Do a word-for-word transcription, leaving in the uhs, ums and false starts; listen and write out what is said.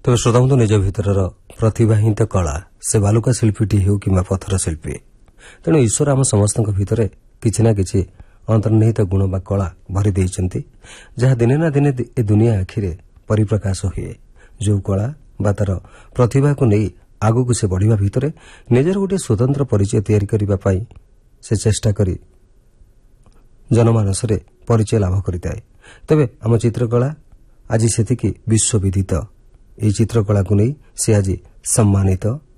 ତେବେ ଶ୍ରୋତାବନ୍ଧୁ ନିଜ ଭିତରର ପ୍ରତିଭା ହିଁ ତ କଳା, ସେ ବାଲୁକା ଶିଳ୍ପୀଟି ହେଉ କିମ୍ବା ପଥର ଶିଳ୍ପୀ। ତେଣୁ ଈଶ୍ୱର ଆମ ସମସ୍ତଙ୍କ ଭିତରେ କିଛି ନା କିଛି ଅନ୍ତର୍ନିହିତ ଗୁଣ ବା କଳା ଭରି ଦେଇଛନ୍ତି, ଯାହା ଦିନେ ନା ଦିନେ ଏ ଦୁନିଆ ଆଖିରେ ପରିପ୍ରକାଶ ହୁଏ। ଯେଉଁ କଳା ବା ତାର ପ୍ରତିଭାକୁ ନେଇ ଆଗକୁ ସେ ବଢ଼ିବା ଭିତରେ ନିଜର ଗୋଟିଏ ସ୍ୱତନ୍ତ୍ର ପରିଚୟ ତିଆରି କରିବା ପାଇଁ ସେ ଚେଷ୍ଟା କରି ଜନମାନସରେ ପରିଚୟ ଲାଭ କରିଥାଏ। ତେବେ ଆମ ଚିତ୍ରକଳା ଆଜି ସେତିକି ବିଶ୍ୱବିଦିତ। ଏହି ଚିତ୍ରକଳାକୁ ନେଇ ସେ ଆଜି ସମ୍ମାନିତ